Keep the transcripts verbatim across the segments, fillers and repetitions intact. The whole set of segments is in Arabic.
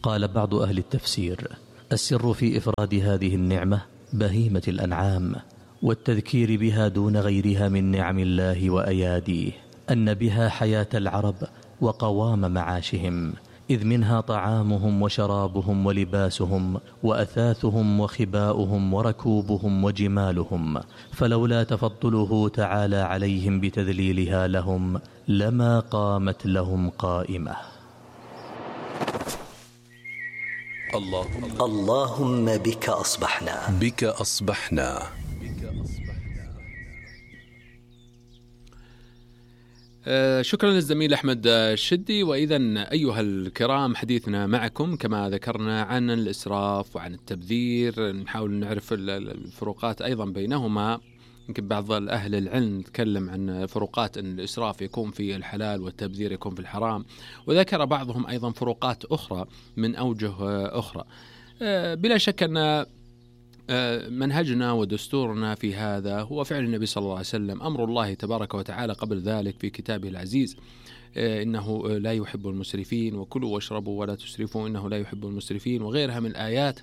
قال بعض أهل التفسير: السر في إفراد هذه النعمة بهيمة الأنعام، والتذكير بها دون غيرها من نعم الله وأياديه، أن بها حياة العرب وقوام معاشهم، إذ منها طعامهم وشرابهم ولباسهم وأثاثهم وخباؤهم وركوبهم وجمالهم، فلولا تفضله تعالى عليهم بتذليلها لهم لما قامت لهم قائمة. اللهم, اللهم بك أصبحنا بك أصبحنا آه شكرا للزميل أحمد الشدي. وإذا أيها الكرام، حديثنا معكم كما ذكرنا عن الإسراف وعن التبذير، نحاول نعرف الفروقات أيضا بينهما. يمكن بعض أهل العلم تكلم عن فروقات أن الإسراف يكون في الحلال والتبذير يكون في الحرام، وذكر بعضهم أيضا فروقات أخرى من أوجه أخرى. بلا شك أن منهجنا ودستورنا في هذا هو فعل النبي صلى الله عليه وسلم، أمر الله تبارك وتعالى قبل ذلك في كتابه العزيز: إنه لا يحب المسرفين، وكلوا واشربوا ولا تسرفوا إنه لا يحب المسرفين، وغيرها من الآيات.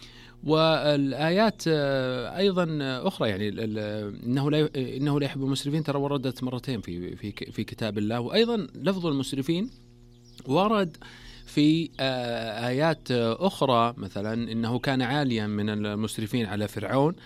والآيات أيضا أخرى، يعني إنه لا إنه لا يحب المسرفين ترى وردت مرتين في في في كتاب الله، وأيضا لفظ المسرفين ورد في آيات أخرى، مثلا إنه كان عاليا من المسرفين على فرعون.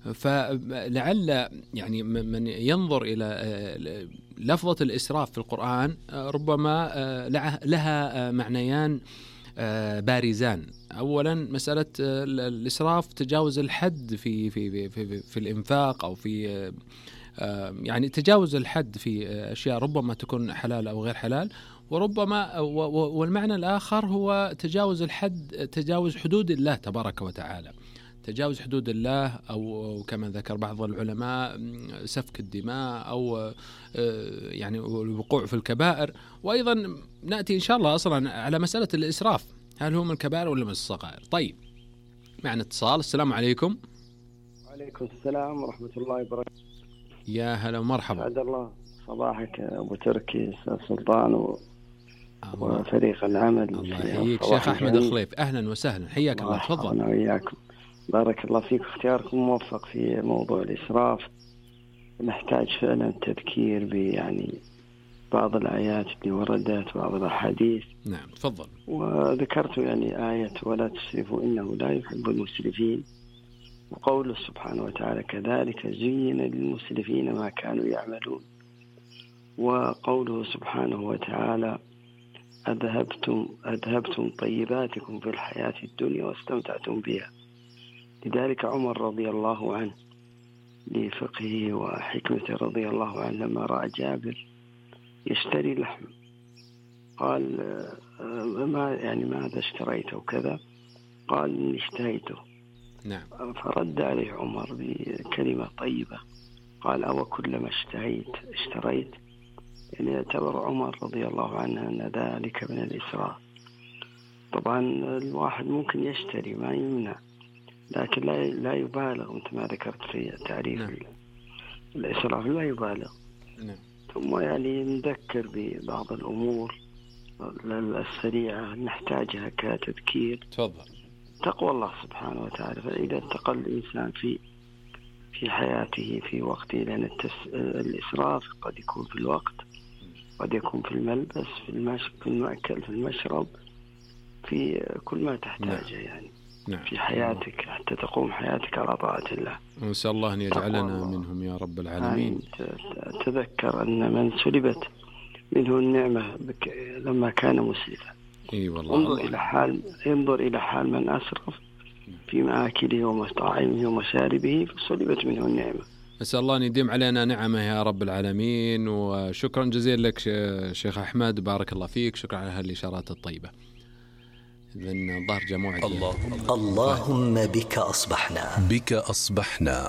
فلعل يعني من ينظر إلى لفظة الإسراف في القرآن ربما لها معنيان بارزان. أولا مسألة الإسراف تجاوز الحد في في في في الإنفاق، أو في يعني تجاوز الحد في أشياء ربما تكون حلال أو غير حلال، وربما والمعنى الآخر هو تجاوز الحد، تجاوز حدود الله تبارك وتعالى، تجاوز حدود الله، أو كما ذكر بعض العلماء سفك الدماء، أو يعني الوقوع في الكبائر. وأيضا نأتي إن شاء الله أصلا على مسألة الإسراف، هل هو من الكبائر ولا من الصغائر؟ طيب، معنا اتصال. السلام عليكم. وعليكم السلام ورحمة الله وبركاته. يا هلا ومرحبا. سعد الله صباحك أبو تركي، أستاذ سلطان و... وفريق العمل. الله يحييك شيخ أحمد الخليف، أهلا وسهلا، حياك الله. تفضل. أنا وياكم، بارك الله فيك. اختياركم موفق في موضوع الإسراف. نحتاج فعلا تذكير بيعني بعض الآيات اللي وردت، بعض الأحاديث. نعم تفضل. وذكرت يعني آية ولا تسرفوا إنه لا يحب المسرفين، وقوله سبحانه وتعالى: كذلك زين للمسرفين ما كانوا يعملون. وقوله سبحانه وتعالى: أذهبتم أذهبتم طيباتكم في الحياة الدنيا واستمتعتم بها. لذلك عمر رضي الله عنه لفقهه وحكمته رضي الله عنه لما رأى جابر يشتري لحم قال: ما يعني ماذا اشتريته وكذا؟ قال: إني اشتهيته. نعم. فرد عليه عمر بكلمة طيبة، قال: أو كلما اشتهيت اشتريت. يعني يعتبر عمر رضي الله عنه أن ذلك من الإسراف. طبعا الواحد ممكن يشتري ما يمنع، لكن لا لا يبالغ، مثل ما ذكرت في تعريف نعم. الإسراف لا يبالغ. نعم. ثم يعني نذكر ببعض الأمور السريعة نحتاجها كتذكير. تفضل. تقوى الله سبحانه وتعالى. فإذا اتقى الإنسان في في حياته في وقته، لأن التس... الإسراف قد يكون في الوقت، قد يكون في الملبس، في المش... في المأكل، في المشرب، في كل ما تحتاجه. نعم. يعني نعم. في حياتك حتى تقوم حياتك على طاعة الله. ونسأل الله أن يجعلنا منهم يا رب العالمين. تذكر أن من سلبت منه النعمة بك... لما كان مسرفا. اي والله. انظر الله. إلى حال انظر إلى حال من أسرف في مآكله ومطاعمه ومشاربه فسلبت منه النعمة. أسأل الله أن يديم علينا نعمه يا رب العالمين. وشكرا جزيلا لك شيخ أحمد، بارك الله فيك، شكرا على هالإشارات الطيبة. إذن ظهر جموعة. اللهم, اللهم بك أصبحنا بك أصبحنا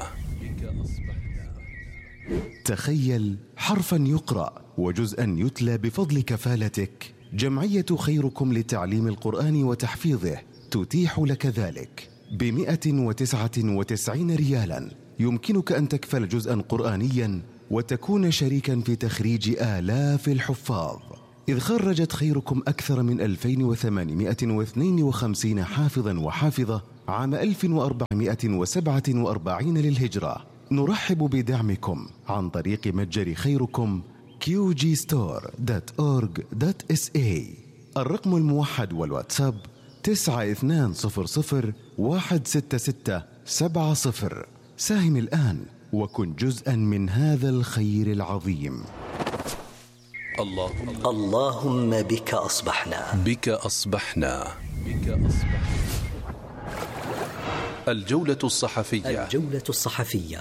تخيل حرفا يقرأ وجزءا يتلى بفضل كفالتك. جمعية خيركم لتعليم القرآن وتحفيظه تتيح لك ذلك بمئة وتسعة وتسعين ريالا. يمكنك أن تكفل جزءا قرآنيا وتكون شريكا في تخريج آلاف الحفاظ. إذ خرجت خيركم أكثر من ألفين وثمانمائة واثنين وخمسين حافظا وحافظة عام ألف وأربعمائة وسبعة وأربعين للهجرة. نرحب بدعمكم عن طريق متجر خيركم كيو جي ستور دوت أورغ دوت إس إيه. الرقم الموحد والواتساب تسعة اثنان صفر صفر واحد ستة ستة سبعة صفر. ساهم الآن وكن جزءا من هذا الخير العظيم. اللهم اللهم بك أصبحنا بك أصبحنا بك أصبحنا. الجولة الصحفية. الجولة الصحفية.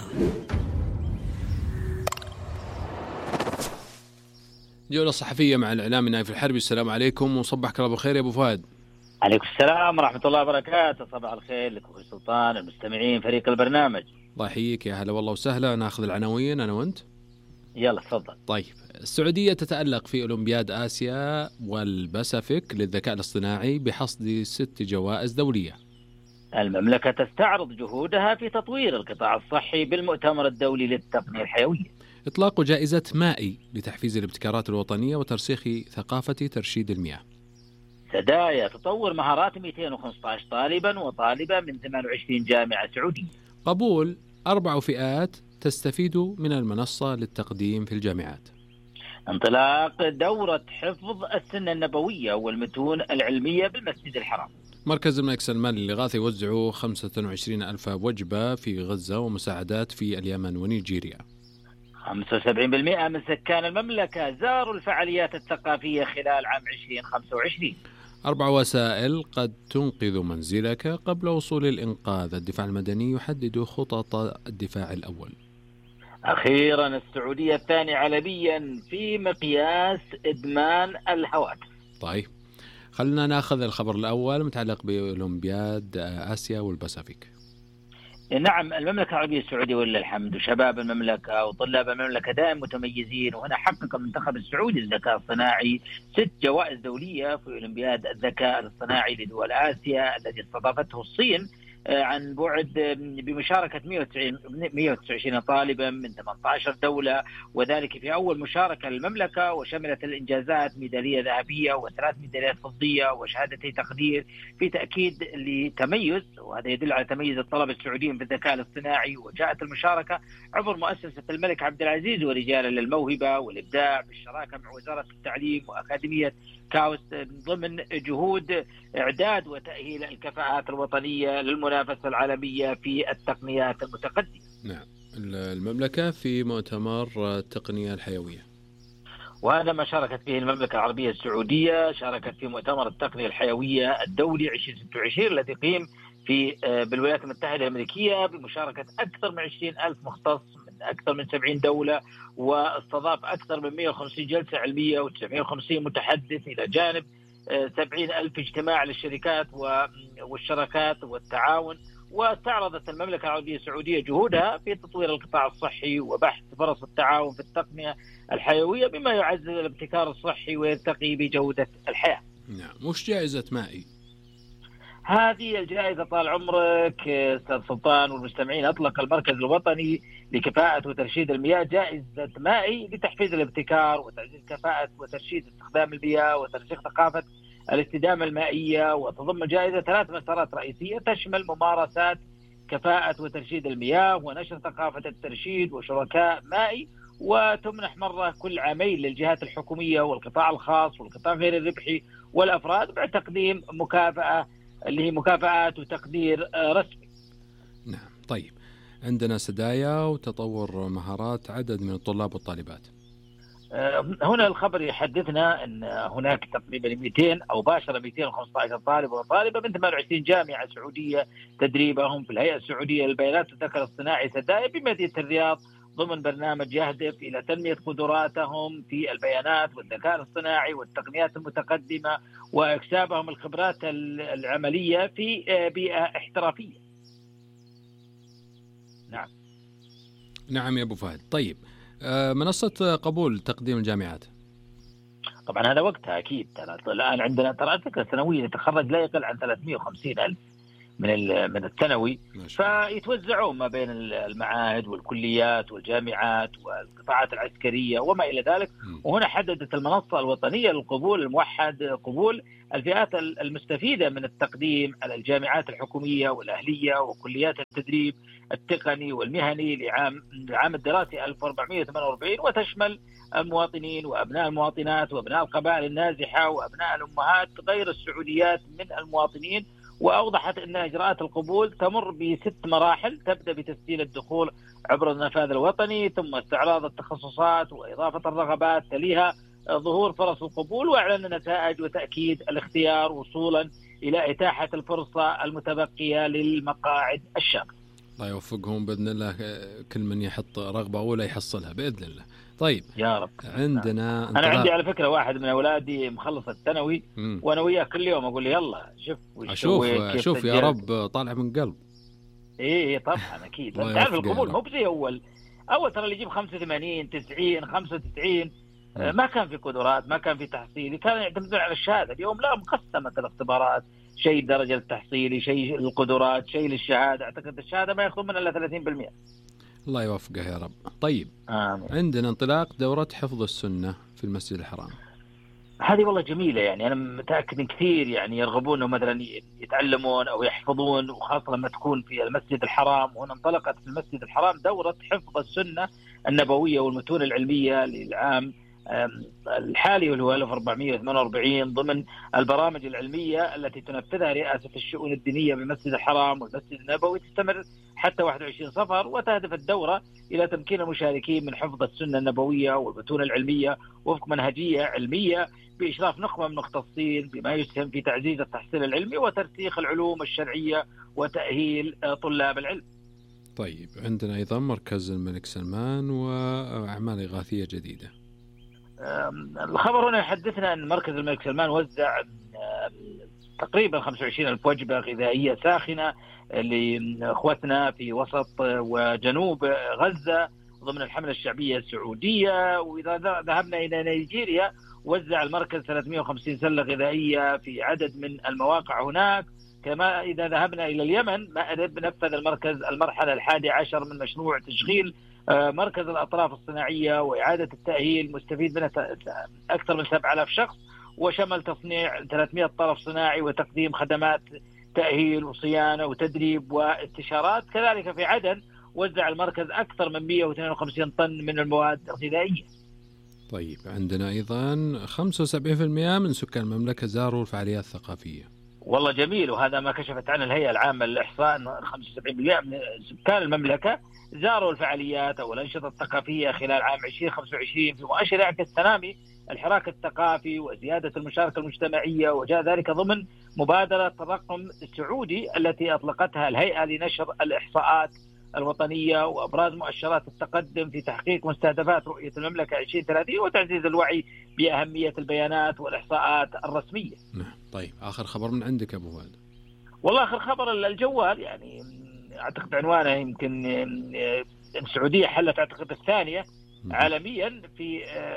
جولة صحفية مع الإعلامي نايف الحربي. السلام عليكم وصبحك الله بالخير يا أبو فهد. عليكم السلام ورحمة الله وبركاته. صباح الخير لك أخوي سلطان، المستمعين، فريق البرنامج. الله يحييك، يا هلا والله وسهلا. ناخذ العناوين أنا وأنت. يلا تفضل. طيب، السعودية تتألق في أولمبياد آسيا والباسيفيك للذكاء الاصطناعي بحصد ست جوائز دولية. المملكة تستعرض جهودها في تطوير القطاع الصحي بالمؤتمر الدولي للتقنية الحيوية. إطلاق جائزة مائي لتحفيز الابتكارات الوطنية وترسيخ ثقافة ترشيد المياه. سدايا تطور مهارات مئتين وخمسة عشر طالبا وطالبة من ثمانية وعشرين جامعة سعودية. قبول أربع فئات تستفيد من المنصة للتقديم في الجامعات. انطلاق دورة حفظ السنة النبوية والمتون العلمية بالمسجد الحرام. مركز الملك سلمان للإغاثة يوزع خمسة وعشرين ألف وجبة في غزة ومساعدات في اليمن ونيجيريا. خمسة وسبعين بالمئة من سكان المملكة زاروا الفعاليات الثقافية خلال عام ألفين وخمسة وعشرين. أربع وسائل قد تنقذ منزلك قبل وصول الإنقاذ. الدفاع المدني يحدد خطط الدفاع الأول. أخيرا السعودية الثانية عالميا في مقياس إدمان الهواتف. طيب، خلنا ناخذ الخبر الأول متعلق بأولمبياد آسيا والباسيفيك. نعم، المملكة العربية السعودية ولله الحمد، وشباب المملكة وطلاب المملكة دائما متميزين، وهنا حقق المنتخب السعودي للذكاء الصناعي ست جوائز دولية في أولمبياد الذكاء الاصطناعي لدول آسيا الذي استضافته الصين عن بعد بمشاركة مئة وتسعة وعشرين طالبا من ثمانية عشر دولة، وذلك في أول مشاركة للمملكة، وشملت الإنجازات ميدالية ذهبية وثلاث ميداليات فضية وشهادتي تقدير في تأكيد لتميز، وهذا يدل على تميز الطلبة السعوديين في الذكاء الاصطناعي. وجاءت المشاركة عبر مؤسسة الملك عبد العزيز ورجالا للموهبة والإبداع بالشراكة مع وزارة التعليم وأكاديمية كاوس ضمن جهود إعداد وتأهيل الكفاءات الوطنية للمنافسة العالمية في التقنيات المتقدمة. نعم، المملكة في مؤتمر التقنية الحيوية، وهذا ما شاركت فيه المملكة العربية السعودية. شاركت في مؤتمر التقنية الحيوية الدولي ألفين وستة وعشرين الذي قيم في بالولايات المتحدة الأمريكية بمشاركة أكثر من عشرين ألف مختص من أكثر من سبعين دولة، واستضاف أكثر من مئة وخمسين جلسة علمية وتسعمئة وخمسين متحدث، إلى جانب سبعين ألف اجتماع للشركات والشراكات والتعاون. واستعرضت المملكة العربية السعودية جهودها في تطوير القطاع الصحي وبحث فرص التعاون في التقنية الحيوية بما يعزز الابتكار الصحي ويرتقي بجودة الحياة. نعم، وش جائزة مائي؟ هذه الجائزة طال عمرك أستاذ سلطان والمستمعين، أطلق المركز الوطني لكفاءة وترشيد المياه جائزة مائي لتحفيز الابتكار وتعزيز كفاءة وترشيد استخدام المياه وترسيخ ثقافة الاستدامة المائية. وتضم الجائزة ثلاث مسارات رئيسية تشمل ممارسات كفاءة وترشيد المياه ونشر ثقافة الترشيد وشركاء مائي، وتمنح مرة كل عامين للجهات الحكومية والقطاع الخاص والقطاع غير الربحي والأفراد بعد تقديم مكافأة اللي هي مكافآت وتقدير رسمي. نعم. طيب، عندنا سدايا وتطور مهارات عدد من الطلاب والطالبات. هنا الخبر يحدثنا أن هناك تقريبا مئتين أو باشر مئتين وخمسة عشر طالب وطالبة من ثمانية وعشرين جامعة سعودية تدريبهم في الهيئة السعودية للبيانات والذكاء الاصطناعي سدايا بمدينة الرياض ضمن برنامج يهدف إلى تنمية قدراتهم في البيانات والذكاء الاصطناعي والتقنيات المتقدمة وإكسابهم الخبرات العملية في بيئة احترافية. نعم. نعم يا أبو فهد. طيب، منصة قبول تقديم الجامعات. طبعا هذا وقتها أكيد. الآن عندنا ترى الفكرة السنوية يتخرج لا يقل عن ثلاثمئة وخمسين ألف من من الثانوي، فيتوزعون ما بين المعاهد والكليات والجامعات والقطاعات العسكرية وما إلى ذلك. وهنا حددت المنصة الوطنية للقبول الموحد قبول الفئات المستفيدة من التقديم على الجامعات الحكومية والأهلية وكليات التدريب التقني والمهني لعام العام الدراسي ألف وأربعمائة وثمانية وأربعين، وتشمل المواطنين وأبناء المواطنات وأبناء القبائل النازحة وأبناء الأمهات غير السعوديات من المواطنين. وأوضحت أن إجراءات القبول تمر بست مراحل، تبدأ بتسجيل الدخول عبر النفاذ الوطني، ثم استعراض التخصصات وإضافة الرغبات، تليها ظهور فرص القبول وإعلان النتائج وتأكيد الاختيار وصولا إلى إتاحة الفرصة المتبقية للمقاعد الشاغرة. الله يوفقهم بإذن الله، كل من يحط رغبة أولى يحصلها بإذن الله. طيب يا رب. عندنا أنا عندي على فكرة واحد من أولادي مخلص الثانوي وأنا وياه كل يوم أقول لي يلا شوف أشوف أشوف يا رب طالع من قلب. إيه طبعا أكيد. أنت عارف القبول مو بزي أول أول ترى اللي يجيب خمسة وثمانين تسعين خمسة وتسعين ما كان في قدرات، ما كان في تحصيلي، كان يعتمدون على الشهادة. اليوم لا، مقسمة الاختبارات، شيء الدرجة التحصيلي، شيء القدرات، شيء للشهادة. أعتقد الشهادة ما يأخذون منها إلا ثلاثين بالمئة. الله يوفقه يا رب. طيب آمين. عندنا انطلاق دورة حفظ السنة في المسجد الحرام. هذه والله جميلة، يعني أنا متأكد إن كثير يعني يرغبون إنه مثلا يتعلمون أو يحفظون، وخاصة لما تكون في المسجد الحرام. وهنا انطلقت في المسجد الحرام دورة حفظ السنة النبوية والمتون العلمية للعام الحالي واللي هو ألف وأربعمائة وثمانية وأربعين ضمن البرامج العلمية التي تنفذها رئاسة الشؤون الدينية بالمسجد الحرام والمسجد النبوي، تستمر حتى واحد وعشرين صفر. وتهدف الدورة إلى تمكين المشاركين من حفظ السنة النبوية والمتون العلمية وفق منهجية علمية بإشراف نخبة من مختصين بما يسهم في تعزيز التحصيل العلمي وترسيخ العلوم الشرعية وتأهيل طلاب العلم. طيب عندنا أيضا مركز الملك سلمان وأعمال إغاثية جديدة. الخبر هنا يحدثنا أن مركز الملك سلمان وزع تقريبا خمسة وعشرين ألف وجبة غذائية ساخنة لإخوتنا في وسط وجنوب غزة ضمن الحملة الشعبية السعودية. وإذا ذهبنا إلى نيجيريا وزع المركز ثلاثمائة وخمسين سلة غذائية في عدد من المواقع هناك. كما إذا ذهبنا إلى اليمن مأرب نفذ المركز المرحلة الحادية عشر من مشروع تشغيل مركز الأطراف الصناعية وإعادة التأهيل مستفيد منه أكثر من سبعة آلاف شخص، وشمل تصنيع ثلاثمائة طرف صناعي وتقديم خدمات تأهيل وصيانة وتدريب واستشارات. كذلك في عدن وزع المركز أكثر من مئة واثنين وخمسين طن من المواد الغذائية. طيب عندنا أيضا خمسة وسبعين بالمئة من سكان المملكة زاروا الفعاليات الثقافية. والله جميل، وهذا ما كشفت عنه الهيئة العامة للإحصاء، خمسة وسبعين بالمئة من سكان المملكة زاروا الفعاليات أو الأنشطة الثقافية خلال عام ألفين وخمسة وعشرين، في مؤشر يعكس تنامي الحراك الثقافي وزيادة المشاركة المجتمعية. وجاء ذلك ضمن مبادرة الرقم السعودي التي أطلقتها الهيئة لنشر الإحصاءات الوطنية وأبراز مؤشرات التقدم في تحقيق مستهدفات رؤية المملكة عشرين ثلاثين وتعزيز الوعي بأهمية البيانات والإحصاءات الرسمية. طيب آخر خبر من عندك أبو فهد. والله آخر خبر الجوال، يعني أعتقد عنوانه يمكن السعودية حلت أعتقد الثانية عالميا في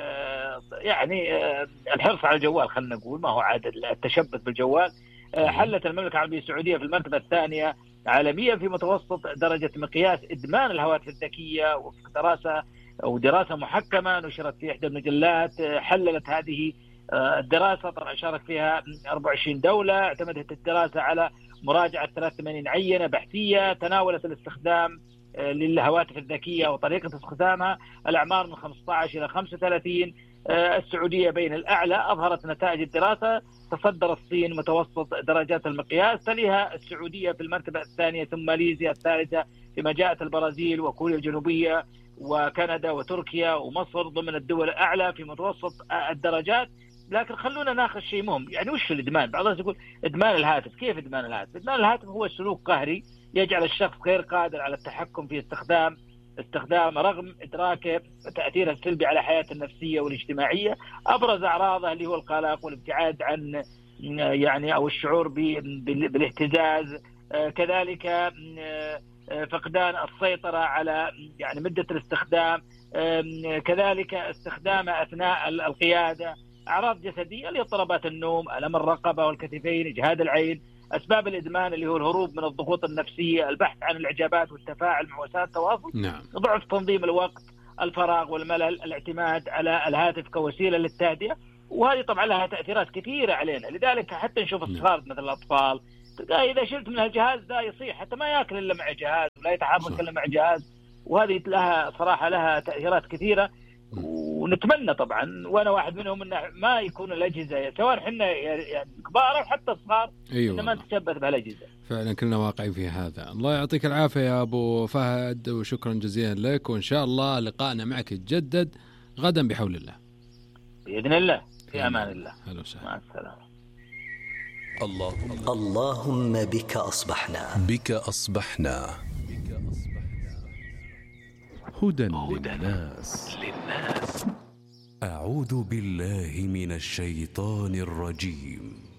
يعني الحرص على الجوال، خلنا نقول ما هو عاد التشبث بالجوال. حلت المملكة العربية السعودية في المرتبة الثانية عالميا في متوسط درجة مقياس إدمان الهواتف الذكية، وفق دراسة أو دراسة محكمة نشرت في إحدى المجلات حللت هذه الدراسة. طبعا شارك فيها أربعة وعشرين دولة. اعتمدت الدراسة على مراجعة ثلاثة وثمانين عينة بحثية تناولت الاستخدام للهواتف الذكية وطريقة استخدامها، الأعمار من خمسة عشر إلى خمسة وثلاثين. السعودية بين الأعلى. أظهرت نتائج الدراسة تصدر الصين متوسط درجات المقياس، تليها السعودية في المرتبة الثانية، ثم ماليزيا الثالثة، فيما جاءت البرازيل وكوريا الجنوبية وكندا وتركيا ومصر ضمن الدول الأعلى في متوسط الدرجات. لكن خلونا ناخذ شيء مهم، يعني وش الإدمان؟ بعض الناس يقول إدمان الهاتف. كيف إدمان الهاتف؟ إدمان الهاتف هو سلوك قهري يجعل الشخص غير قادر على التحكم في استخدام استخدام رغم إدراكه تأثيره السلبي على حياته النفسية والاجتماعية. أبرز أعراضه اللي هو القلق والابتعاد عن يعني أو الشعور بالاهتزاز، كذلك فقدان السيطرة على يعني مدة الاستخدام، كذلك استخدامه أثناء القيادة. أعراض جسدية الاضطرابات النوم، ألم الرقبة والكتفين، إجهاد العين، أسباب الإدمان اللي هو الهروب من الضغوط النفسية، البحث عن الإعجابات والتفاعل مع وسائل التواصل، نعم. ضعف تنظيم الوقت، الفراغ والملل، الاعتماد على الهاتف كوسيلة للتهدئة، وهذه طبعا لها تأثيرات كثيرة علينا. لذلك حتى نشوف الصغار مثل الأطفال إذا شلت من الجهاز ده يصيح، حتى ما يأكل إلا مع جهاز ولا يتحرك إلا مع جهاز، وهذه لها صراحة لها تأثيرات كثيرة. ونتمنى طبعا وانا واحد منهم ان ما يكون الاجهزه سواء احنا يعني كبار او حتى صغار أيوة انما نتشبث بهالاجهزه. فعلا كلنا واقعين في هذا. الله يعطيك العافيه يا ابو فهد، وشكرا جزيلا لك، وان شاء الله لقائنا معك يتجدد غدا بحول الله باذن الله. في امان الله. هلا وسهلا. مع السلامه. اللهم اللهم بك أصبحنا. بك أصبحنا. هدى للناس. أعوذ بالله من الشيطان الرجيم.